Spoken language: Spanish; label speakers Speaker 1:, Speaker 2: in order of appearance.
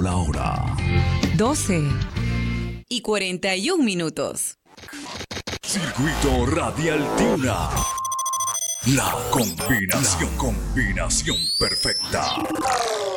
Speaker 1: Marcando la hora.
Speaker 2: 12:41.
Speaker 1: Circuito Radial Tuna. La combinación perfecta.